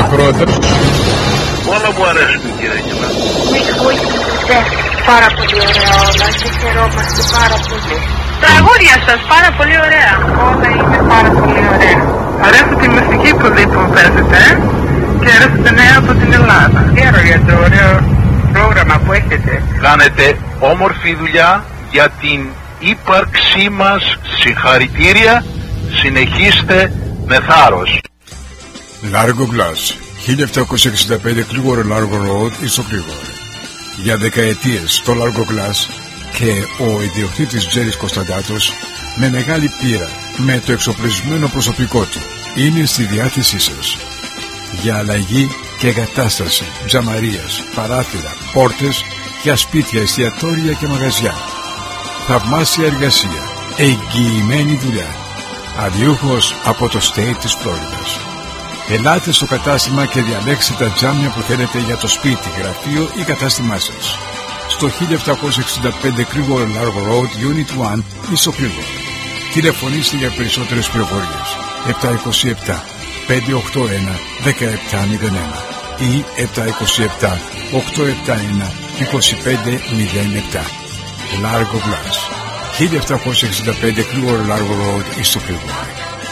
ακροατές. Όλα μου αρέσουν, κύριε Γελά. Με βοηθήσετε πάρα πολύ ωραία όλα και χαιρόμαστε πάρα πολύ. Τραγούδια σας πάρα πολύ ωραία. Όλα είναι πάρα πολύ ωραία. Αρέσει τη μουσική πολύ που παίζετε και αρέσει τα νέα από την Ελλάδα. Χαίρομαι για το ωραίο πρόγραμμα που έχετε. Κάνετε όμορφη δουλειά για την ύπαρξή μας. Συγχαρητήρια. Συνεχίστε με θάρρος. Largo Glass, 1765 Clearwater Largo Road, στο Clearwater. Για δεκαετίες το Largo Glass και ο ιδιοκτήτης Τζέρις Κωνσταντάτος, με μεγάλη πείρα, με το εξοπλισμένο προσωπικό του, είναι στη διάθεσή σας. Για αλλαγή και εγκατάσταση τζαμαρίας, παράθυρα, πόρτες για σπίτια, εστιατόρια και μαγαζιά. Θαυμάσια εργασία, εγγυημένη δουλειά. Αδιούχος από το state της Φλόριδας. Ελάτε στο κατάστημα και διαλέξτε τα τζάμια που θέλετε για το σπίτι, γραφείο ή κατάστημά σας. Στο 1765 Clearwater Largo Road, Unit 1, στο Clearwater. Τηλεφωνήστε για περισσότερες πληροφορίες. 727 581 1701 ή 727 871 2507. Largo Glass, 1765 Clearwater Largo Road, στο Clearwater.